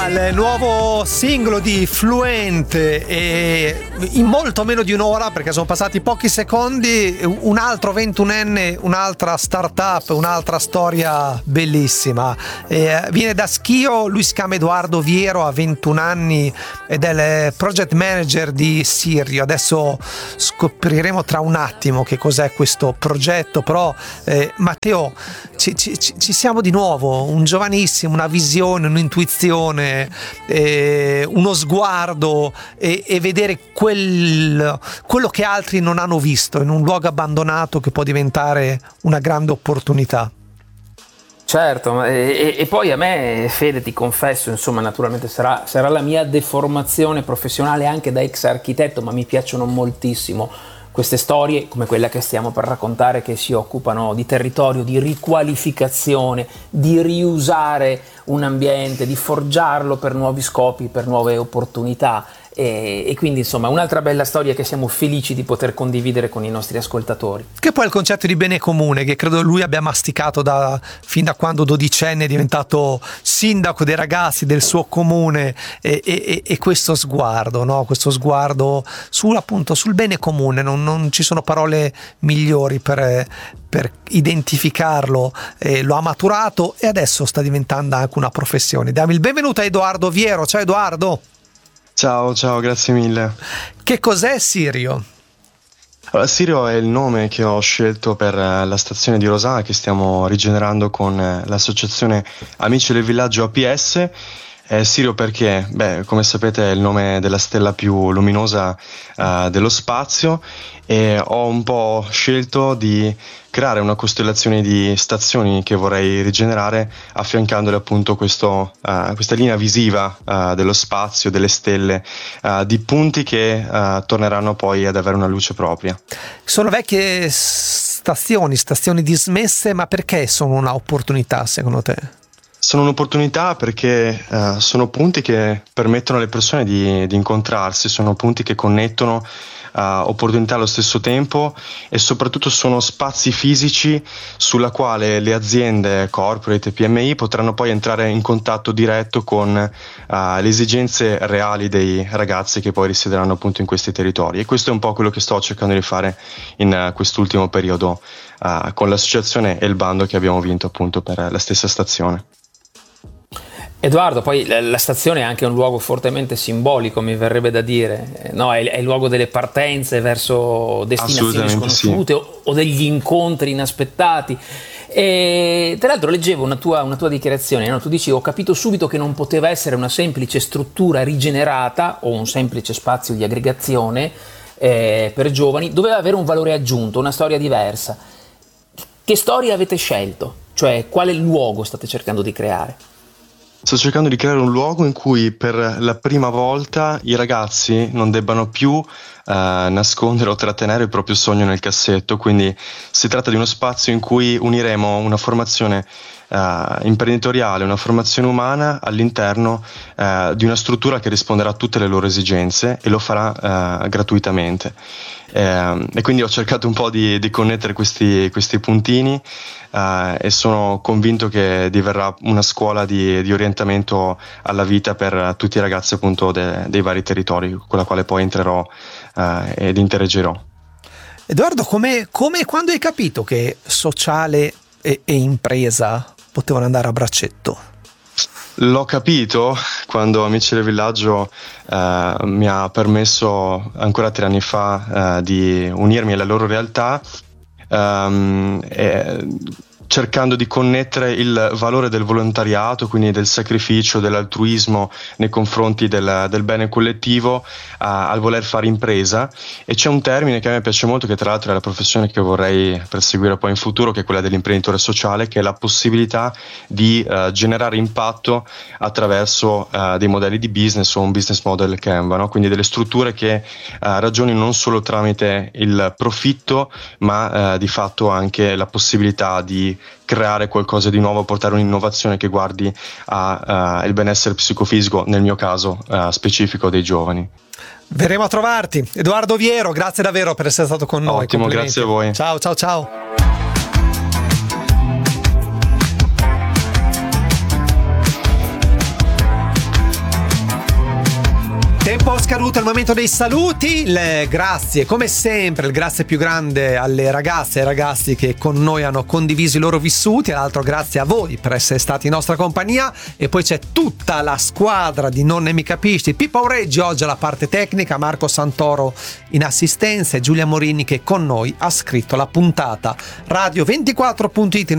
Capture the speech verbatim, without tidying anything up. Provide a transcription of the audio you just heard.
Via il nuovo singolo di Fluente e in molto meno di un'ora, perché sono passati pochi secondi, un altro ventunenne, un'altra startup, un'altra storia bellissima. E viene da Schio, lui si chiama Edoardo Viero, ha ventuno anni ed è il project manager di Sirio. Adesso scopriremo tra un attimo che cos'è questo progetto, però eh, Matteo, ci, ci, ci siamo di nuovo, un giovanissimo, una visione, un'intuizione, eh, uno sguardo e, e vedere quel, quello che altri non hanno visto in un luogo abbandonato che può diventare una grande opportunità. Certo, e, e poi a me, Fede, ti confesso, insomma, naturalmente sarà, sarà la mia deformazione professionale anche da ex architetto, ma mi piacciono moltissimo queste storie come quella che stiamo per raccontare, che si occupano di territorio, di riqualificazione, di riusare un ambiente, di forgiarlo per nuovi scopi, per nuove opportunità. E, e quindi insomma un'altra bella storia che siamo felici di poter condividere con i nostri ascoltatori. Che poi è il concetto di bene comune che credo lui abbia masticato da, fin da quando dodicenne è diventato sindaco dei ragazzi del suo comune, e, e, e questo sguardo, no? Questo sguardo sul, appunto, sul bene comune, non, non ci sono parole migliori per, per identificarlo, eh, lo ha maturato e adesso sta diventando anche una professione. Diamo il benvenuto a Edoardo Viero. Ciao Edoardo. Ciao, ciao, grazie mille. Che cos'è Sirio? Allora, Sirio è il nome che ho scelto per la stazione di Rosana che stiamo rigenerando con l'associazione Amici del Villaggio A P S. Eh, Sirio perché, beh, come sapete è il nome della stella più luminosa uh, dello spazio, e ho un po' scelto di creare una costellazione di stazioni che vorrei rigenerare, affiancandole appunto questo, uh, questa linea visiva uh, dello spazio, delle stelle, uh, di punti che uh, torneranno poi ad avere una luce propria. Sono vecchie stazioni, stazioni dismesse, ma perché sono un'opportunità secondo te? Sono un'opportunità perché uh, sono punti che permettono alle persone di, di incontrarsi, sono punti che connettono uh, opportunità allo stesso tempo, e soprattutto sono spazi fisici sulla quale le aziende corporate e P M I potranno poi entrare in contatto diretto con uh, le esigenze reali dei ragazzi che poi risiederanno appunto in questi territori. E questo è un po' quello che sto cercando di fare in uh, quest'ultimo periodo uh, con l'associazione e il bando che abbiamo vinto appunto per la stessa stazione. Edoardo, poi la stazione è anche un luogo fortemente simbolico, mi verrebbe da dire, no? È, è il luogo delle partenze verso destinazioni sconosciute, sì, o, o degli incontri inaspettati. E tra l'altro leggevo una tua, una tua dichiarazione, no? Tu dici: ho capito subito che non poteva essere una semplice struttura rigenerata o un semplice spazio di aggregazione eh, per giovani, doveva avere un valore aggiunto, una storia diversa. Che storia avete scelto? Cioè, quale luogo state cercando di creare? Sto cercando di creare un luogo in cui per la prima volta i ragazzi non debbano più uh, nascondere o trattenere il proprio sogno nel cassetto, quindi si tratta di uno spazio in cui uniremo una formazione Uh, imprenditoriale, una formazione umana all'interno uh, di una struttura che risponderà a tutte le loro esigenze e lo farà uh, gratuitamente. Uh, e quindi ho cercato un po' di, di connettere questi, questi puntini uh, e sono convinto che diverrà una scuola di, di orientamento alla vita per tutti i ragazzi appunto de, dei vari territori con la quale poi entrerò uh, ed interagirò. Edoardo, come, come quando hai capito che sociale e, e impresa potevano andare a braccetto? L'ho capito quando Amici del Villaggio eh, mi ha permesso ancora tre anni fa eh, di unirmi alla loro realtà, um, e, cercando di connettere il valore del volontariato, quindi del sacrificio, dell'altruismo nei confronti del, del bene collettivo, a, al voler fare impresa. E c'è un termine che a me piace molto, che tra l'altro è la professione che vorrei perseguire poi in futuro, che è quella dell'imprenditore sociale, che è la possibilità di uh, generare impatto attraverso uh, dei modelli di business o un business model Canva, no? Quindi delle strutture che uh, ragionino non solo tramite il profitto, ma uh, di fatto anche la possibilità di creare qualcosa di nuovo, portare un'innovazione che guardi al uh, benessere psicofisico, nel mio caso uh, specifico dei giovani. Verremo a trovarti. Edoardo Viero, grazie davvero per essere stato con noi. Ottimo, grazie a voi. Ciao, ciao, ciao. scaduto il momento dei saluti. Le grazie, come sempre, il grazie più grande alle ragazze e ai ragazzi che con noi hanno condiviso i loro vissuti, e l'altro grazie a voi per essere stati in nostra compagnia. E poi c'è tutta la squadra di Non ne mi capisci, Pippo Aureggi oggi alla parte tecnica, Marco Santoro in assistenza e Giulia Morini che con noi ha scritto la puntata. radio ventiquattro punto it